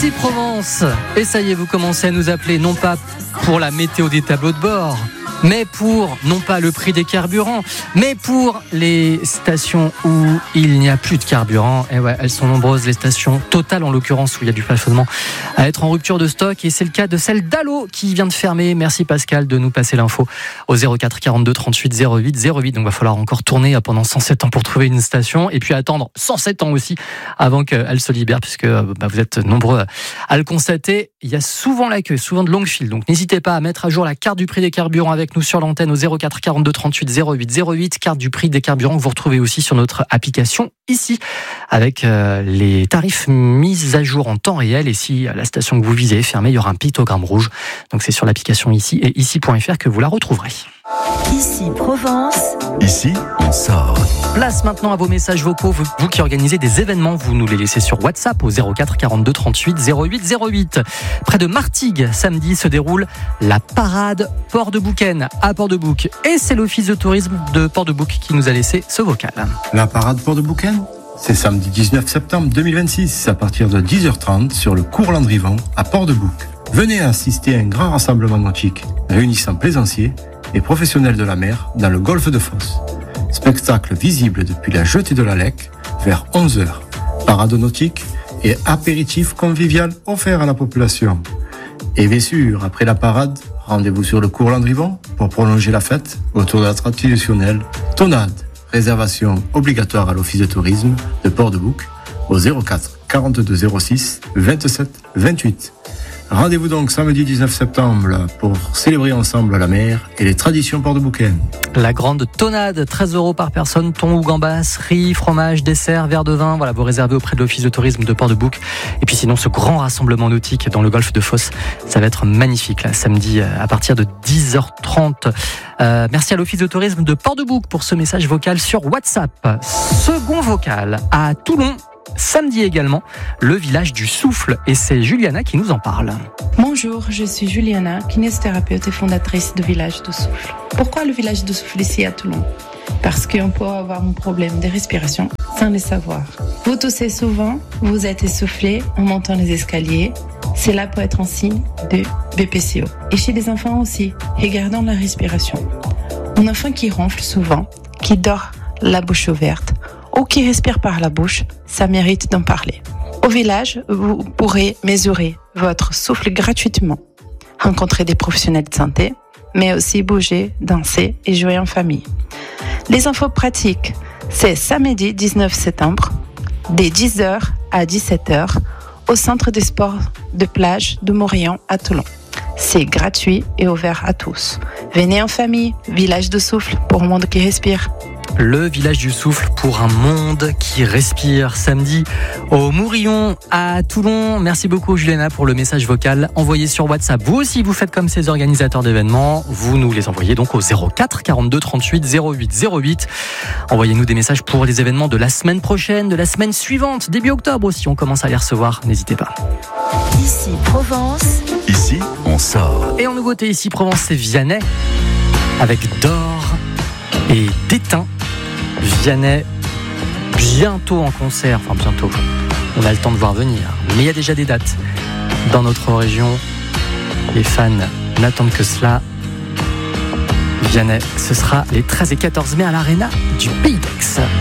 Ici Provence. Et ça y est, vous commencez à nous appeler, non pas pour la météo des tableaux de bord, mais pour, non pas le prix des carburants, mais pour les stations où il n'y a plus de carburant. Et ouais, elles sont nombreuses, les stations Total en l'occurrence, où il y a du plafonnement à être en rupture de stock. Et c'est le cas de celle d'Allo qui vient de fermer. Merci Pascal de nous passer l'info au 04 42 38 08 08. Donc il va falloir encore tourner pendant 107 ans pour trouver une station. Et puis attendre 107 ans aussi avant qu'elle se libère, puisque vous êtes nombreux à le constater. Il y a souvent la queue, souvent de longues files. Donc n'hésitez pas à mettre à jour la carte du prix des carburants avec nous sur l'antenne au 04 42 38 08 08. Carte du prix des carburants que vous retrouvez aussi sur notre application ici, avec les tarifs mis à jour en temps réel. Et si la station que vous visez est fermée, il y aura un pictogramme rouge. Donc c'est sur l'application ici et ici.fr que vous la retrouverez. Ici Provence. Ici, on sort. Place maintenant à vos messages vocaux. Vous qui organisez des événements, vous nous les laissez sur WhatsApp au 04 42 38 08 08. Près de Martigues, samedi, se déroule la parade Port-de-Bouquen à Port-de-Bouc. Et c'est l'office de tourisme de Port-de-Bouc qui nous a laissé ce vocal. La parade Port-de-Bouquen, c'est samedi 19 septembre 2026 à partir de 10h30 sur le cours Landrivon à Port-de-Bouc. Venez assister à un grand rassemblement nautique réunissant plaisanciers et professionnels de la mer dans le golfe de Fos. Spectacle visible depuis la jetée de la Lec vers 11h. Parade nautique et apéritif convivial offert à la population. Et bien sûr, après la parade, rendez-vous sur le cours Landrivon pour prolonger la fête autour de la traditionnelle Tonade. Réservation obligatoire à l'office de tourisme de Port-de-Bouc au 04 42 06 27 28. Rendez-vous donc samedi 19 septembre pour célébrer ensemble la mer et les traditions Port-de-Bouquen. La grande tonade, 13 € par personne, thon ou gambas, riz, fromage, dessert, verre de vin. Voilà, vous réservez auprès de l'office de tourisme de Port-de-Bouc. Et puis sinon, ce grand rassemblement nautique dans le golfe de Fos, ça va être magnifique là, samedi à partir de 10h30. Merci à l'office de tourisme de Port-de-Bouc pour ce message vocal sur WhatsApp. Second vocal à Toulon. Samedi également, le village du Souffle. Et c'est Juliana qui nous en parle. Bonjour, je suis Juliana, kinésithérapeute et fondatrice du village du Souffle. Pourquoi le village du Souffle ici à Toulon ? Parce qu'on peut avoir un problème de respiration sans le savoir. Vous toussez souvent, vous êtes essoufflé en montant les escaliers. Cela peut être un signe de BPCO. Et chez les enfants aussi, regardons la respiration. Un enfant qui ronfle souvent, qui dort la bouche ouverte, ou qui respire par la bouche, ça mérite d'en parler. Au village, vous pourrez mesurer votre souffle gratuitement, rencontrer des professionnels de santé, mais aussi bouger, danser et jouer en famille. Les infos pratiques, c'est samedi 19 septembre, dès 10h à 17h, au centre des sports de plage de Morillon à Toulon. C'est gratuit et ouvert à tous. Venez en famille, village de souffle pour un monde qui respire. Le village du Souffle pour un monde qui respire, samedi au Mourillon à Toulon. Merci beaucoup Juliana pour le message vocal envoyé sur WhatsApp. Vous aussi, vous faites comme ces organisateurs d'événements. Vous nous les envoyez donc au 04 42 38 08 08. Envoyez-nous des messages pour les événements de la semaine prochaine, de la semaine suivante, début octobre aussi. On commence à les recevoir, n'hésitez pas. Ici Provence. Ici, on sort. Et en nouveauté ici Provence, c'est Vianney avec D'or et d'Éteint. Vianney, bientôt en concert, enfin bientôt, on a le temps de voir venir, mais il y a déjà des dates dans notre région. Les fans n'attendent que cela. Vianney, ce sera les 13 et 14 mai à l'Arena du Pays d'Aix.